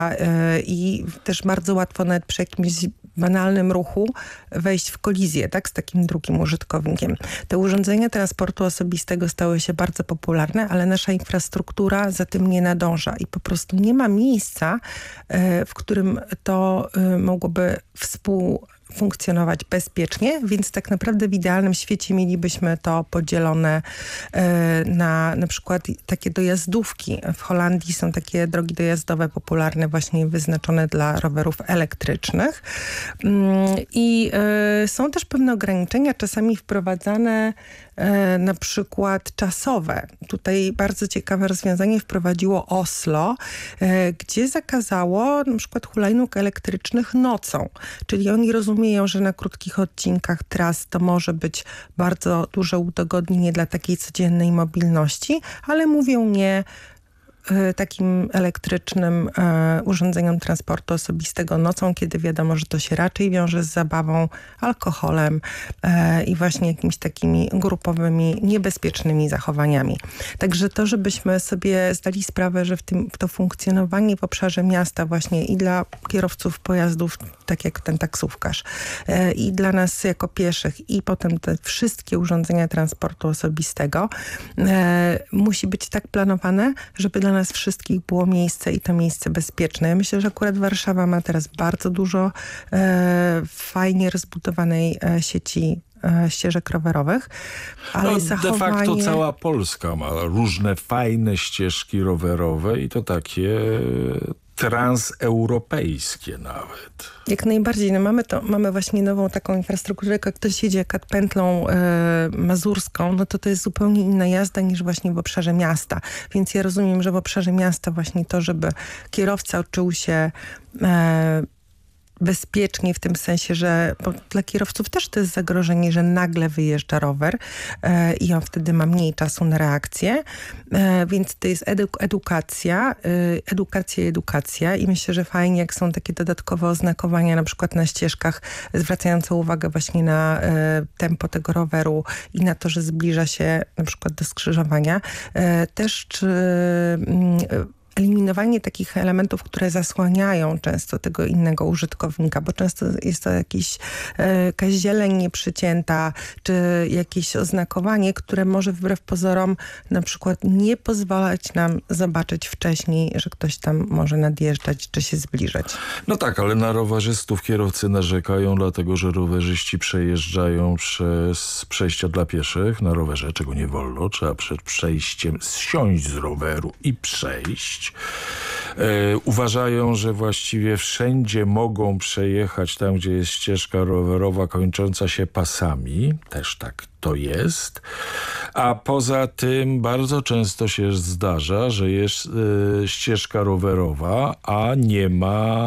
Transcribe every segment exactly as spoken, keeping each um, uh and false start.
i też bardzo łatwo nawet przy jakimś banalnym ruchu wejść w kolizję, tak, z takim drugim użytkownikiem. Te urządzenia transportu osobistego stały się bardzo popularne, ale nasza infrastruktura za tym nie nadąża i po prostu nie ma miejsca, w którym to mogłoby współfunkcjonować bezpiecznie, więc tak naprawdę w idealnym świecie mielibyśmy to podzielone na na przykład takie dojazdówki. W Holandii są takie drogi dojazdowe popularne, właśnie wyznaczone dla rowerów elektrycznych. I są też pewne ograniczenia, czasami wprowadzane na przykład czasowe. Tutaj bardzo ciekawe rozwiązanie wprowadziło Oslo, gdzie zakazało na przykład hulajnóg elektrycznych nocą. Czyli oni rozumieją, że na krótkich odcinkach tras to może być bardzo duże udogodnienie dla takiej codziennej mobilności, ale mówią nie takim elektrycznym e, urządzeniom transportu osobistego nocą, kiedy wiadomo, że to się raczej wiąże z zabawą, alkoholem e, i właśnie jakimiś takimi grupowymi, niebezpiecznymi zachowaniami. Także to, żebyśmy sobie zdali sprawę, że w, tym, w to funkcjonowanie w obszarze miasta właśnie i dla kierowców pojazdów, tak jak ten taksówkarz, e, i dla nas jako pieszych i potem te wszystkie urządzenia transportu osobistego e, musi być tak planowane, żeby dla nas wszystkich było miejsce i to miejsce bezpieczne. Ja myślę, że akurat Warszawa ma teraz bardzo dużo e, fajnie rozbudowanej e, sieci e, ścieżek rowerowych, ale no, zachowanie... De facto cała Polska ma różne fajne ścieżki rowerowe i to takie transeuropejskie nawet. Jak najbardziej. No mamy, to, mamy właśnie nową taką infrastrukturę, jak ktoś jedzie jak pętlą e, mazurską, no to to jest zupełnie inna jazda niż właśnie w obszarze miasta. Więc ja rozumiem, że w obszarze miasta właśnie to, żeby kierowca czuł się e, bezpiecznie w tym sensie, że bo dla kierowców też to jest zagrożenie, że nagle wyjeżdża rower e, i on wtedy ma mniej czasu na reakcję, e, więc to jest eduk edukacja, e, edukacja i edukacja i myślę, że fajnie jak są takie dodatkowe oznakowania na przykład na ścieżkach zwracające uwagę właśnie na e, tempo tego roweru i na to, że zbliża się na przykład do skrzyżowania. E, też czy e, eliminowanie takich elementów, które zasłaniają często tego innego użytkownika, bo często jest to jakiś, e, jakaś zieleń nieprzycięta, czy jakieś oznakowanie, które może wbrew pozorom na przykład nie pozwalać nam zobaczyć wcześniej, że ktoś tam może nadjeżdżać, czy się zbliżać. No tak, ale na rowerzystów kierowcy narzekają, dlatego że rowerzyści przejeżdżają przez przejścia dla pieszych na rowerze, czego nie wolno. Trzeba przed przejściem zsiąść z roweru i przejść. E, uważają, że właściwie wszędzie mogą przejechać tam, gdzie jest ścieżka rowerowa kończąca się pasami. Też tak to jest. A poza tym bardzo często się zdarza, że jest e, ścieżka rowerowa, a nie ma,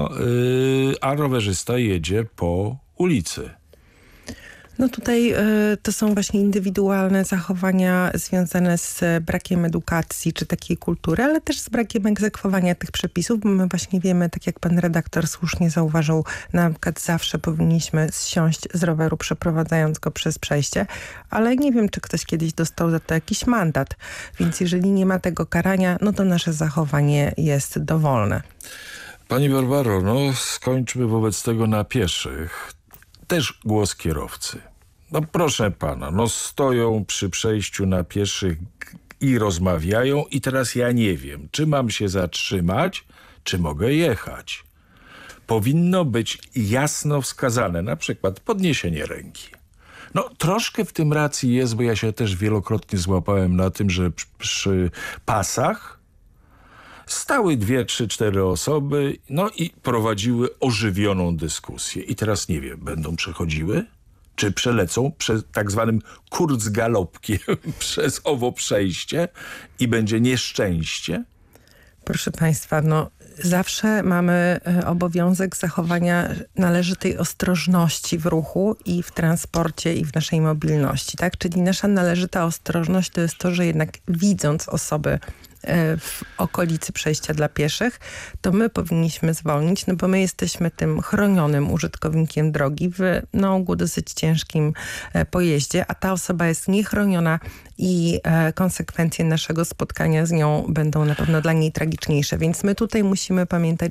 e, a rowerzysta jedzie po ulicy. No tutaj y, to są właśnie indywidualne zachowania związane z brakiem edukacji czy takiej kultury, ale też z brakiem egzekwowania tych przepisów, bo my właśnie wiemy, tak jak pan redaktor słusznie zauważył, na przykład zawsze powinniśmy zsiąść z roweru, przeprowadzając go przez przejście, ale nie wiem, czy ktoś kiedyś dostał za to jakiś mandat, więc jeżeli nie ma tego karania, no to nasze zachowanie jest dowolne. Pani Barbaro, no skończmy wobec tego na pieszych. Też głos kierowcy. No proszę pana, no stoją przy przejściu na pieszych i rozmawiają i teraz ja nie wiem, czy mam się zatrzymać, czy mogę jechać. Powinno być jasno wskazane, na przykład podniesienie ręki. No troszkę w tym racji jest, bo ja się też wielokrotnie złapałem na tym, że przy, przy pasach stały dwie, trzy, cztery osoby, no i prowadziły ożywioną dyskusję. I teraz nie wiem, będą przechodziły? Czy przelecą przez tak zwanym kurzgalopkiem przez owo przejście i będzie nieszczęście? Proszę państwa, no zawsze mamy obowiązek zachowania należytej ostrożności w ruchu i w transporcie i w naszej mobilności, tak? Czyli nasza należyta ostrożność to jest to, że jednak widząc osoby w okolicy przejścia dla pieszych, to my powinniśmy zwolnić, no bo my jesteśmy tym chronionym użytkownikiem drogi w na ogół dosyć ciężkim pojeździe, a ta osoba jest niechroniona i konsekwencje naszego spotkania z nią będą na pewno dla niej tragiczniejsze. Więc my tutaj musimy pamiętać,